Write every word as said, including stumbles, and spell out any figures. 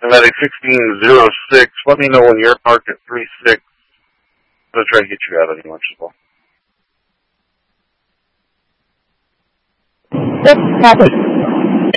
Medic sixteen oh six, let me know when you're parked at three six. I'm going to try to get you out of any lunch as well. Yep, copy.